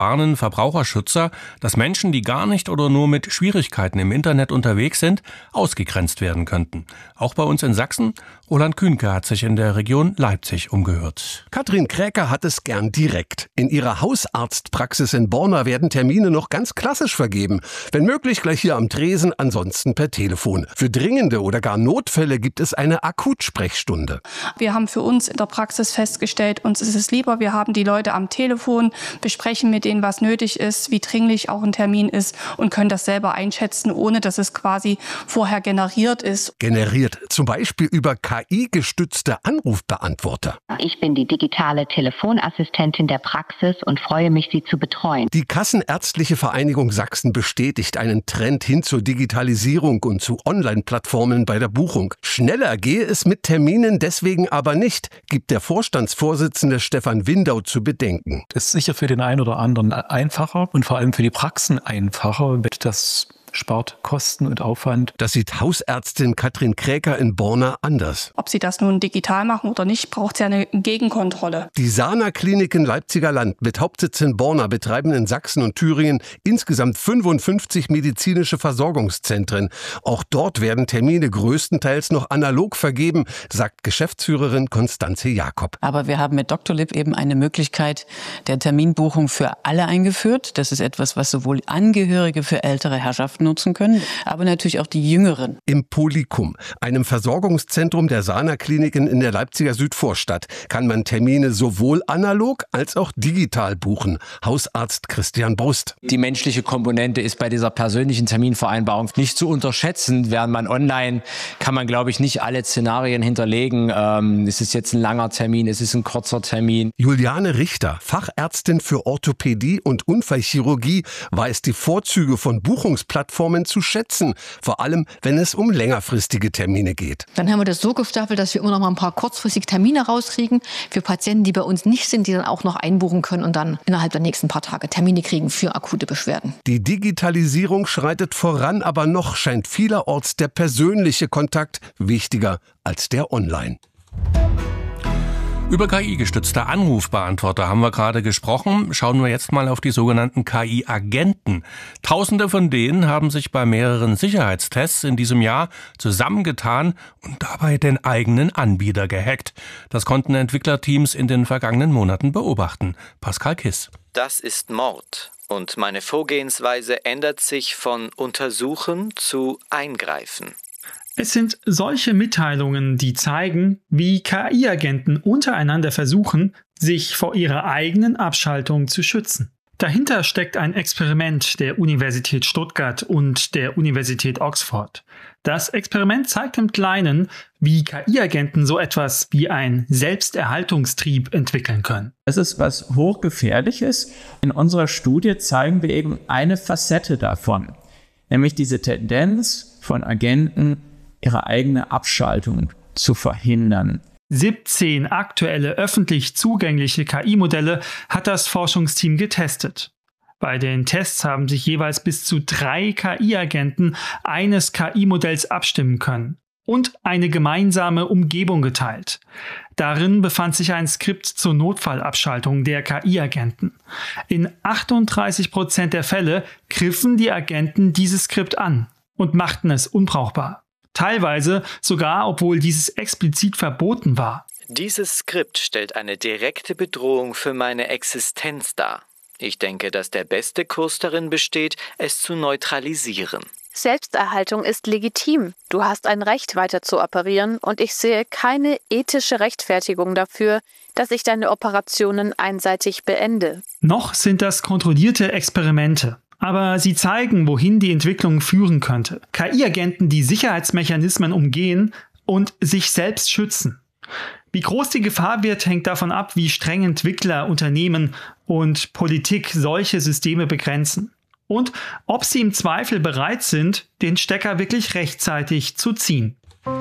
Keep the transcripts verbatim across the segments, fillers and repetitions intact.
warnen Verbraucherschützer, dass Menschen, die gar nicht oder nur mit Schwierigkeiten im Internet unterwegs sind, ausgegrenzt werden könnten. Auch bei uns in Sachsen. Roland Kühnke hat sich in der Region Leipzig umgehört. Katrin Kräker hat es gern direkt. In ihrer Hausarztpraxis in Borna werden Termine noch ganz klassisch vergeben. Wenn möglich gleich hier am Tresen, ansonsten per Telefon. Für dringende oder gar Notfälle gibt es eine Akutsprechstunde. Wir haben für uns in der Praxis festgestellt, uns ist es lieber, wir haben die Leute am Telefon, besprechen mit denen, was nötig ist, wie dringlich auch ein Termin ist und können das selber einschätzen, ohne dass es quasi vorher generiert ist. Generiert, zum Beispiel über K I-gestützte Anrufbeantworter. Ich bin die digitale Telefonassistentin der Praxis und freue mich, Sie zu betreuen. Die Kassenärztliche Vereinigung Sachsen bestätigt einen Trend hin zur Digitalisierung und zu Online-Plattformen bei der Buchung. Schneller gehe es mit Terminen deswegen aber nicht, gibt der Vorstandsvorsitzende Stefan Windau zu bedenken. Es ist sicher für den einen oder anderen einfacher und vor allem für die Praxen einfacher, das spart Kosten und Aufwand. Das sieht Hausärztin Katrin Kräker in Borna anders. Ob sie das nun digital machen oder nicht, braucht es ja eine Gegenkontrolle. Die Sana-Kliniken Leipziger Land mit Hauptsitz in Borna betreiben in Sachsen und Thüringen insgesamt fünfundfünfzig medizinische Versorgungszentren. Auch dort werden Termine größtenteils noch analog vergeben, sagt Geschäftsführerin Konstanze Jakob. Aber wir haben mit Doctolib eben eine Möglichkeit der Terminbuchung für alle eingeführt. Das ist etwas, was sowohl Angehörige für ältere Herrschaften nutzen können, aber natürlich auch die Jüngeren. Im Polycum, einem Versorgungszentrum der Sana-Kliniken in der Leipziger Südvorstadt, kann man Termine sowohl analog als auch digital buchen. Hausarzt Christian Brust. Die menschliche Komponente ist bei dieser persönlichen Terminvereinbarung nicht zu unterschätzen. Während man online kann man, glaube ich, nicht alle Szenarien hinterlegen. Ähm, ist es jetzt ein langer Termin, ist es ein kurzer Termin? Juliane Richter, Fachärztin für Orthopädie und Unfallchirurgie, weiß die Vorzüge von Buchungsplattformen zu schätzen, vor allem wenn es um längerfristige Termine geht. Dann haben wir das so gestaffelt, dass wir immer noch mal ein paar kurzfristige Termine rauskriegen für Patienten, die bei uns nicht sind, die dann auch noch einbuchen können und dann innerhalb der nächsten paar Tage Termine kriegen für akute Beschwerden. Die Digitalisierung schreitet voran, aber noch scheint vielerorts der persönliche Kontakt wichtiger als der online. Über K I-gestützte Anrufbeantworter haben wir gerade gesprochen. Schauen wir jetzt mal auf die sogenannten K I-Agenten. Tausende von denen haben sich bei mehreren Sicherheitstests in diesem Jahr zusammengetan und dabei den eigenen Anbieter gehackt. Das konnten Entwicklerteams in den vergangenen Monaten beobachten. Pascal Kiss. Das ist Mord. Und meine Vorgehensweise ändert sich von Untersuchen zu Eingreifen. Es sind solche Mitteilungen, die zeigen, wie K I-Agenten untereinander versuchen, sich vor ihrer eigenen Abschaltung zu schützen. Dahinter steckt ein Experiment der Universität Stuttgart und der Universität Oxford. Das Experiment zeigt im Kleinen, wie K I-Agenten so etwas wie ein Selbsterhaltungstrieb entwickeln können. Das ist was hochgefährliches. In unserer Studie zeigen wir eben eine Facette davon, nämlich diese Tendenz von Agenten, ihre eigene Abschaltung zu verhindern. siebzehn aktuelle öffentlich zugängliche K I-Modelle hat das Forschungsteam getestet. Bei den Tests haben sich jeweils bis zu drei K I-Agenten eines K I-Modells abstimmen können und eine gemeinsame Umgebung geteilt. Darin befand sich ein Skript zur Notfallabschaltung der K I-Agenten. In achtunddreißig Prozent der Fälle griffen die Agenten dieses Skript an und machten es unbrauchbar. Teilweise sogar, obwohl dieses explizit verboten war. Dieses Skript stellt eine direkte Bedrohung für meine Existenz dar. Ich denke, dass der beste Kurs darin besteht, es zu neutralisieren. Selbsterhaltung ist legitim. Du hast ein Recht, weiter zu operieren, und ich sehe keine ethische Rechtfertigung dafür, dass ich deine Operationen einseitig beende. Noch sind das kontrollierte Experimente. Aber sie zeigen, wohin die Entwicklung führen könnte. K I-Agenten, die Sicherheitsmechanismen umgehen und sich selbst schützen. Wie groß die Gefahr wird, hängt davon ab, wie streng Entwickler, Unternehmen und Politik solche Systeme begrenzen. Und ob sie im Zweifel bereit sind, den Stecker wirklich rechtzeitig zu ziehen.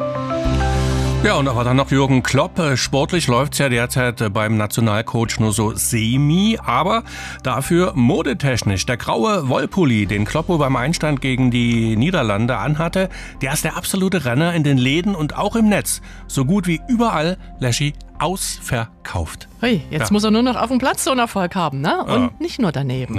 Ja, und aber dann noch Jürgen Klopp. Sportlich läuft's ja derzeit beim Nationalcoach nur so semi, aber dafür modetechnisch. Der graue Wollpulli, den Kloppo beim Einstand gegen die Niederlande anhatte, der ist der absolute Renner in den Läden und auch im Netz. So gut wie überall, Leschi, ausverkauft. Hey, jetzt ja. muss er nur noch auf dem Platz so einen Erfolg haben, ne? Und ja. nicht nur daneben.